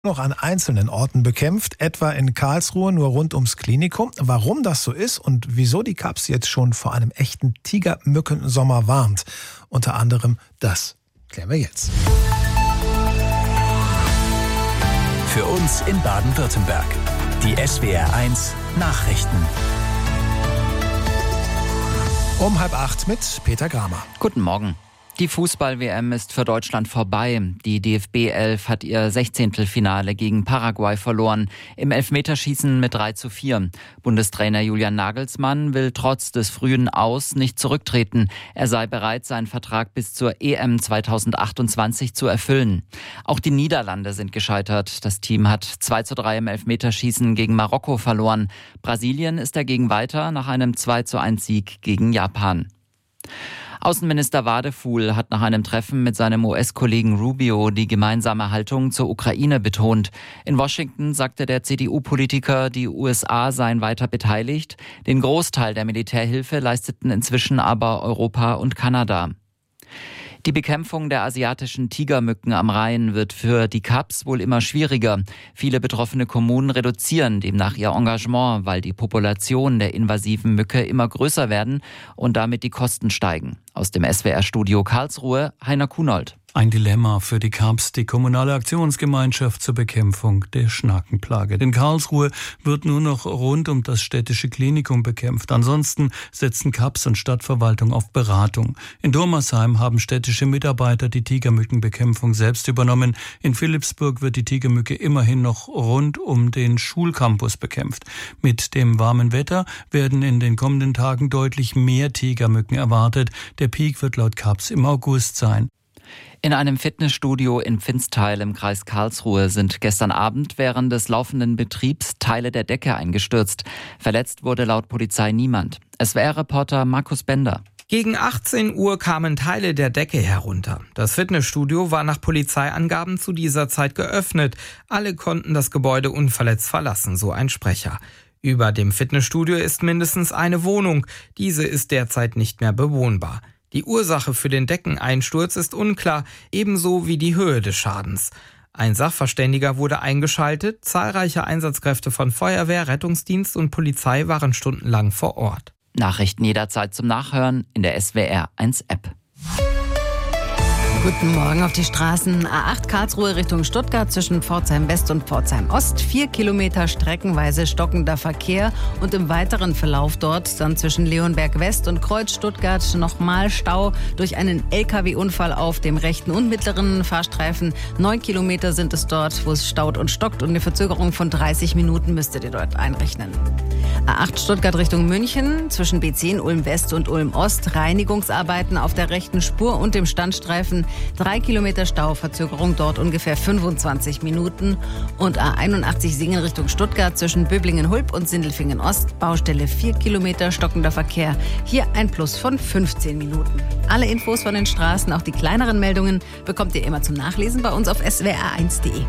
noch an einzelnen Orten bekämpft, etwa in Karlsruhe nur rund ums Klinikum. Warum das so ist und wieso die Kaps jetzt schon vor einem echten Tigermückensommer warnt, unter anderem das klären wir jetzt. Für uns in Baden-Württemberg. Die SWR1 Nachrichten. Um 7:30 mit Peter Gramer. Guten Morgen. Die Fußball-WM ist für Deutschland vorbei. Die DFB 11 hat ihr 16. Finale gegen Paraguay verloren. Im Elfmeterschießen mit 3:4. Bundestrainer Julian Nagelsmann will trotz des frühen Aus nicht zurücktreten. Er sei bereit, seinen Vertrag bis zur EM 2028 zu erfüllen. Auch die Niederlande sind gescheitert. Das Team hat 2:3 im Elfmeterschießen gegen Marokko verloren. Brasilien ist dagegen weiter nach einem 2:1 Sieg gegen Japan. Außenminister Wadefuhl hat nach einem Treffen mit seinem US-Kollegen Rubio die gemeinsame Haltung zur Ukraine betont. In Washington sagte der CDU-Politiker, die USA seien weiter beteiligt. Den Großteil der Militärhilfe leisteten inzwischen aber Europa und Kanada. Die Bekämpfung der asiatischen Tigermücken am Rhein wird für die Kaps wohl immer schwieriger. Viele betroffene Kommunen reduzieren demnach ihr Engagement, weil die Population der invasiven Mücke immer größer werden und damit die Kosten steigen. Aus dem SWR-Studio Karlsruhe, Heiner Kunold. Ein Dilemma für die Kaps, die kommunale Aktionsgemeinschaft zur Bekämpfung der Schnakenplage. In Karlsruhe wird nur noch rund um das städtische Klinikum bekämpft. Ansonsten setzen Kaps und Stadtverwaltung auf Beratung. In Dormersheim haben städtische Mitarbeiter die Tigermückenbekämpfung selbst übernommen. In Philippsburg wird die Tigermücke immerhin noch rund um den Schulcampus bekämpft. Mit dem warmen Wetter werden in den kommenden Tagen deutlich mehr Tigermücken erwartet. Der Peak wird laut Kaps im August sein. In einem Fitnessstudio in Pfinstheil im Kreis Karlsruhe sind gestern Abend während des laufenden Betriebs Teile der Decke eingestürzt. Verletzt wurde laut Polizei niemand. SWR-Reporter Markus Bender. Gegen 18 Uhr kamen Teile der Decke herunter. Das Fitnessstudio war nach Polizeiangaben zu dieser Zeit geöffnet. Alle konnten das Gebäude unverletzt verlassen, so ein Sprecher. Über dem Fitnessstudio ist mindestens eine Wohnung. Diese ist derzeit nicht mehr bewohnbar. Die Ursache für den Deckeneinsturz ist unklar, ebenso wie die Höhe des Schadens. Ein Sachverständiger wurde eingeschaltet, zahlreiche Einsatzkräfte von Feuerwehr, Rettungsdienst und Polizei waren stundenlang vor Ort. Nachrichten jederzeit zum Nachhören in der SWR1-App. Guten Morgen auf die Straßen. A8 Karlsruhe Richtung Stuttgart zwischen Pforzheim West und Pforzheim Ost. 4 Kilometer streckenweise stockender Verkehr und im weiteren Verlauf dort dann zwischen Leonberg West und Kreuz Stuttgart nochmal Stau durch einen LKW-Unfall auf dem rechten und mittleren Fahrstreifen. 9 Kilometer sind es dort, wo es staut und stockt und eine Verzögerung von 30 Minuten müsstet ihr dort einrechnen. A8 Stuttgart Richtung München zwischen B10 Ulm West und Ulm Ost. Reinigungsarbeiten auf der rechten Spur und dem Standstreifen. 3 Kilometer Stau, Verzögerung dort ungefähr 25 Minuten. Und A81 Singen Richtung Stuttgart zwischen Böblingen-Hulb und Sindelfingen Ost. Baustelle 4 Kilometer, stockender Verkehr. Hier ein Plus von 15 Minuten. Alle Infos von den Straßen, auch die kleineren Meldungen, bekommt ihr immer zum Nachlesen bei uns auf swr1.de.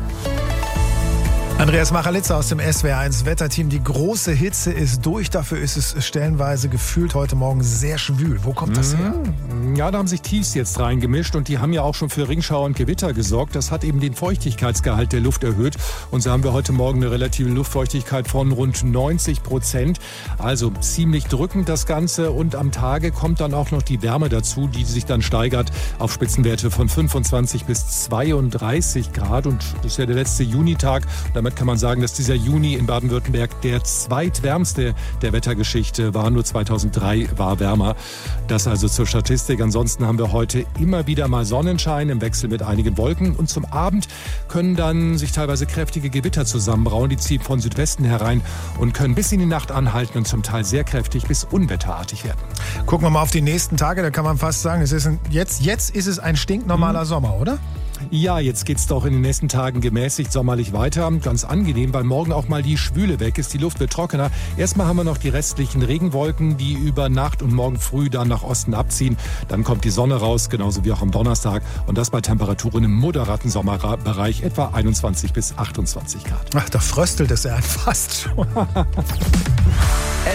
Andreas Machalitzer aus dem SWR1 Wetterteam. Die große Hitze ist durch. Dafür ist es stellenweise gefühlt heute Morgen sehr schwül. Wo kommt das her? Ja, da haben sich Tiefs jetzt reingemischt und die haben ja auch schon für Ringschauer und Gewitter gesorgt. Das hat eben den Feuchtigkeitsgehalt der Luft erhöht. Und so haben wir heute Morgen eine relative Luftfeuchtigkeit von rund 90%. Also ziemlich drückend das Ganze. Und am Tage kommt dann auch noch die Wärme dazu, die sich dann steigert auf Spitzenwerte von 25 bis 32 Grad. Und das ist ja der letzte Junitag. Damit kann man sagen, dass dieser Juni in Baden-Württemberg der zweitwärmste der Wettergeschichte war. Nur 2003 war wärmer. Das also zur Statistik. Ansonsten haben wir heute immer wieder mal Sonnenschein im Wechsel mit einigen Wolken. Und zum Abend können dann sich teilweise kräftige Gewitter zusammenbrauen. Die ziehen von Südwesten herein und können bis in die Nacht anhalten und zum Teil sehr kräftig bis unwetterartig werden. Gucken wir mal auf die nächsten Tage. Da kann man fast sagen, jetzt ist es ein stinknormaler Sommer, oder? Ja, jetzt geht's doch in den nächsten Tagen gemäßigt sommerlich weiter. Ganz angenehm, weil morgen auch mal die Schwüle weg ist. Die Luft wird trockener. Erstmal haben wir noch die restlichen Regenwolken, die über Nacht und morgen früh dann nach Osten abziehen. Dann kommt die Sonne raus, genauso wie auch am Donnerstag. Und das bei Temperaturen im moderaten Sommerbereich, etwa 21 bis 28 Grad. Ach, da fröstelt es ja fast schon.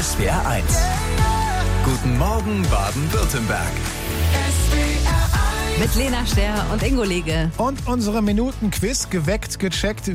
SWR1. Guten Morgen Baden-Württemberg. SWR1. Mit Lena Ster und Ingo Lege. Und unsere Minuten-Quiz geweckt, gecheckt,